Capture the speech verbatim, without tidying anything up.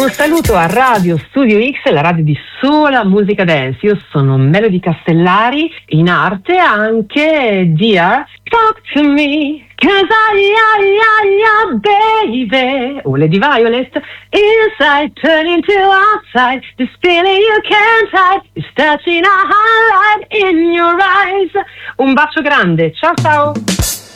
Un saluto a Radio Studio X, la radio di sola musica dance. Io sono Melody Castellari, in arte anche Dear Talk to Me, cause I, I, I, I, baby. O Lady Violet, inside turning to outside, this feeling you can't hide is touching a highlight in your eyes. Un bacio grande, ciao ciao.